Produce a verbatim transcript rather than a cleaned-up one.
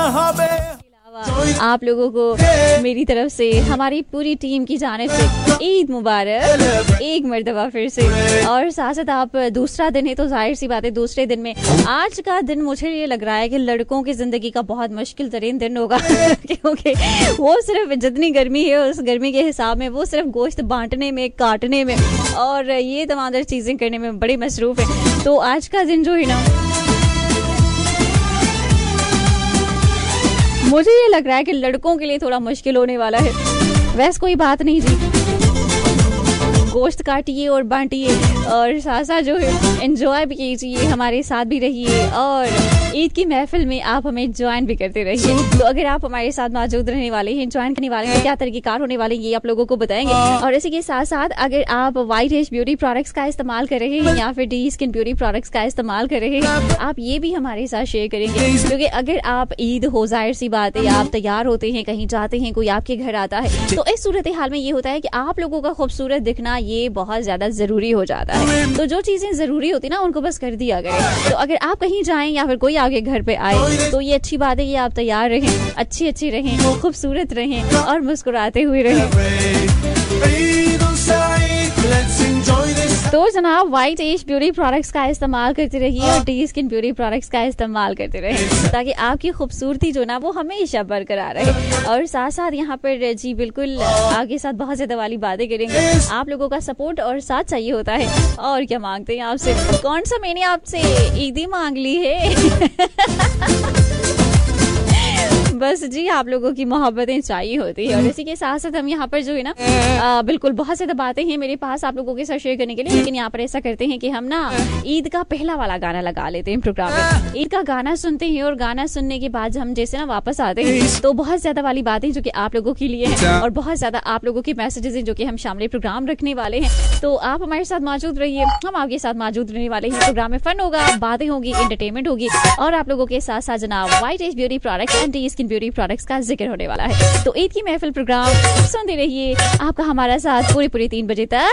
आप लोगों को मेरी तरफ से, हमारी पूरी टीम की जानिब से ईद मुबारक एक मर्तबा फिर से। और साथ साथ आप दूसरा दिन है तो जाहिर सी बात है दूसरे दिन में आज का दिन मुझे ये लग रहा है कि लड़कों की जिंदगी का बहुत मुश्किल तरीन दिन होगा क्योंकि वो सिर्फ जितनी गर्मी है उस गर्मी के हिसाब में वो सिर्फ गोश्त बांटने में, काटने में और ये तमाम चीजें करने में बड़ी मसरूफ है। तो आज का दिन जो है ना मुझे ये लग रहा है कि लड़कों के लिए थोड़ा मुश्किल होने वाला है। वैसे कोई बात नहीं जी, गोश्त काटिए और बांटिए और साथ साथ जो है एंजॉय भी कीजिए, हमारे साथ भी रहिए और ईद की महफिल में आप हमें ज्वाइन भी करते रहिए। तो अगर आप हमारे साथ मौजूद रहने वाले हैं, ज्वाइन करने वाले हैं, क्या तरीकेकार होने वाले हैं ये आप लोगों को बताएंगे। और इसी के साथ साथ अगर आप वाइट एज ब्यूटी प्रोडक्ट्स का इस्तेमाल कर रहे हैं या फिर डी स्किन ब्यूटी प्रोडक्ट्स का इस्तेमाल कर रहे हैं, आप ये भी हमारे साथ शेयर करेंगे। क्योंकि अगर आप ईद हो, जाहिर सी बात है आप तैयार होते हैं, कहीं जाते हैं, कोई आपके घर आता है, तो इस सूरत हाल में ये होता है कि आप लोगों का खूबसूरत दिखना ये बहुत ज्यादा जरूरी हो जाता है। तो जो चीजें जरूरी होती ना उनको बस कर दिया करें। तो अगर आप कहीं जाएं या फिर कोई आपके घर पे आए तो ये अच्छी बात है कि आप तैयार रहें, अच्छी अच्छी रहें, खूबसूरत रहें और मुस्कुराते हुए रहें। तो जनाब वाइट एज ब्यूटी प्रोडक्ट्स का इस्तेमाल करते रहिए और डी स्किन ब्यूटी प्रोडक्ट्स का इस्तेमाल करते रहिए ताकि आपकी खूबसूरती जो ना वो हमेशा बरकरार रहे। और साथ साथ यहाँ पर जी बिल्कुल आगे साथ बहुत ज्यादा वाली बातें करेंगे। आप लोगों का सपोर्ट और साथ चाहिए होता है। और क्या मांगते हैं आपसे? कौन सा मैंने आपसे ईदी मांग ली है बस जी आप लोगों की मोहब्बतें चाहिए होती है। और इसी के साथ साथ हम यहाँ पर जो है ना आ, बिल्कुल बहुत ज्यादा बातें हैं मेरे पास आप लोगों के साथ शेयर करने के लिए, लेकिन यहाँ पर ऐसा करते हैं कि हम ना ईद का पहला वाला गाना लगा लेते हैं प्रोग्राम में। ईद का गाना सुनते हैं और गाना सुनने के बाद हम जैसे ना वापस आते हैं तो बहुत ज्यादा वाली बातें जो कि आप लोगों के लिए है और बहुत ज्यादा आप लोगों के मैसेजेस हैं जो कि हम शामिल प्रोग्राम रखने वाले हैं। तो आप हमारे साथ मौजूद रहिए, हम आपके साथ मौजूद रहने वाले हैं। प्रोग्राम में फन होगा, बातें होगी, एंटरटेनमेंट होगी और आप लोगों के साथ साथ जनाब white as beauty products and D skin beauty products का जिक्र होने वाला है। तो ईद की महफिल प्रोग्राम सुनते रहिए, आपका हमारा साथ पूरी पूरी तीन बजे तक